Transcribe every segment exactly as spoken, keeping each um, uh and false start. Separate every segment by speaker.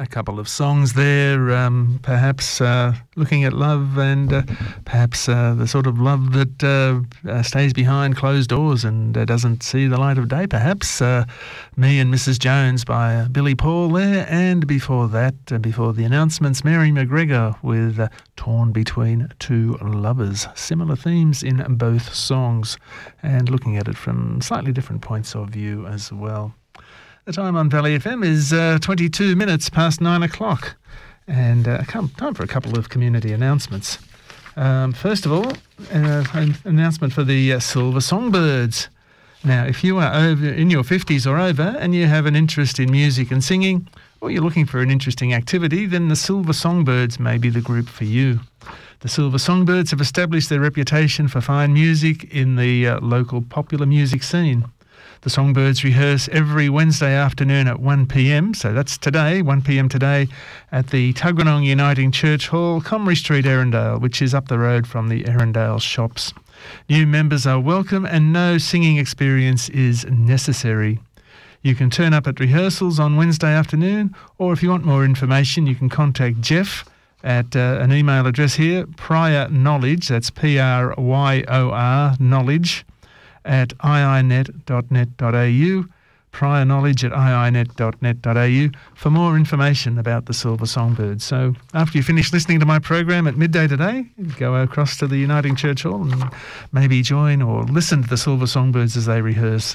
Speaker 1: A couple of songs there, um, perhaps uh, looking at love and uh, perhaps uh, the sort of love that uh, uh, stays behind closed doors and uh, doesn't see the light of day, perhaps. Uh, Me and Missus Jones by uh, Billy Paul there, and before that, uh, before the announcements, Mary McGregor with uh, Torn Between Two Lovers. Similar themes in both songs and looking at it from slightly different points of view as well. The time on Valley F M is uh, twenty-two minutes past nine o'clock, and uh, come, time for a couple of community announcements. Um, first of all, uh, an announcement for the uh, Silver Songbirds. Now, if you are over in your fifties or over and you have an interest in music and singing, or you're looking for an interesting activity, then the Silver Songbirds may be the group for you. The Silver Songbirds have established their reputation for fine music in the uh, local popular music scene. The Songbirds rehearse every Wednesday afternoon at one p m, so that's today, one p m today, at the Tuggeranong Uniting Church Hall, Comrie Street, Erindale, which is up the road from the Erindale shops. New members are welcome and no singing experience is necessary. You can turn up at rehearsals on Wednesday afternoon, or if you want more information, you can contact Jeff at uh, an email address here, Prior Knowledge, that's P R Y O R, knowledge, at i i net dot net dot a u, prior knowledge at i i net dot net dot a u for more information about the Silver Songbirds. So after you finish listening to my program at midday today, go across to the Uniting Church Hall and maybe join or listen to the Silver Songbirds as they rehearse.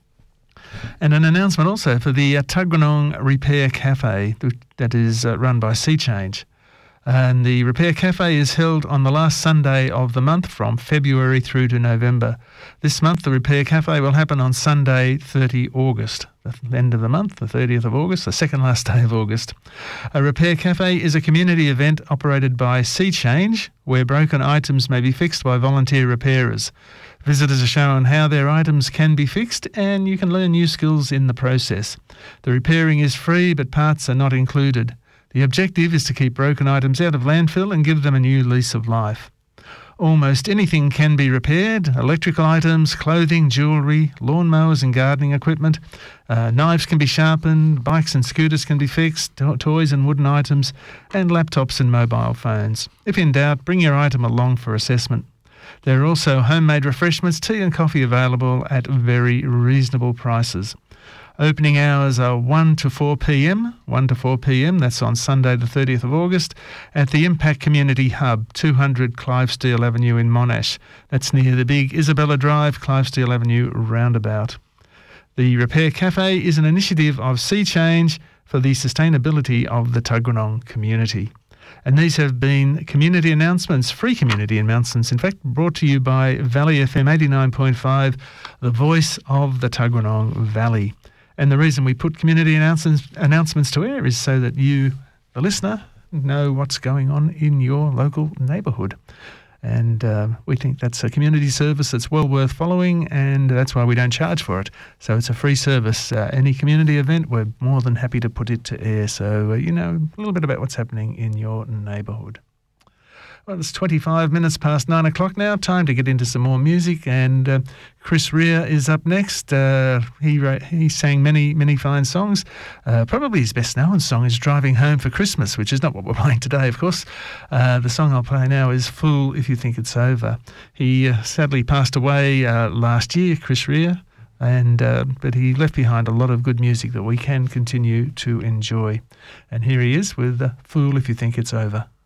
Speaker 1: And an announcement also for the uh, Tuggeranong Repair Cafe that is uh, run by Sea Change. And the Repair Cafe is held on the last Sunday of the month from February through to November. This month, the Repair Cafe will happen on Sunday, the thirtieth of August, the end of the month, the thirtieth of August, the second last day of August. A Repair Cafe is a community event operated by Sea Change, where broken items may be fixed by volunteer repairers. Visitors are shown how their items can be fixed, and you can learn new skills in the process. The repairing is free, but parts are not included. The objective is to keep broken items out of landfill and give them a new lease of life. Almost anything can be repaired: electrical items, clothing, jewellery, lawnmowers and gardening equipment. Uh, knives can be sharpened, bikes and scooters can be fixed, to- toys and wooden items, and laptops and mobile phones. If in doubt, bring your item along for assessment. There are also homemade refreshments, tea and coffee available at very reasonable prices. Opening hours are one to four p m, one to four p m, that's on Sunday the thirtieth of August, at the Impact Community Hub, two hundred Clivesteel Avenue in Monash. That's near the big Isabella Drive, Clivesteel Avenue roundabout. The Repair Cafe is an initiative of Sea Change for the sustainability of the Tuggeranong community. And these have been community announcements, free community announcements, in fact, brought to you by Valley F M eighty-nine point five, the voice of the Tuggeranong Valley. And the reason we put community announcements, announcements to air is so that you, the listener, know what's going on in your local neighbourhood. And uh, we think that's a community service that's well worth following, and that's why we don't charge for it. So it's a free service. Uh, any community event, we're more than happy to put it to air, so uh, you know a little bit about what's happening in your neighbourhood. Well, it's twenty-five minutes past nine o'clock now. Time to get into some more music, and uh, Chris Rea is up next. Uh, he wrote, he sang many, many fine songs. Uh, probably his best known song is Driving Home for Christmas, which is not what we're playing today, of course. Uh, the song I'll play now is Fool If You Think It's Over. He uh, sadly passed away uh, last year, Chris Rea, and uh, but he left behind a lot of good music that we can continue to enjoy. And here he is with uh, Fool If You Think It's Over.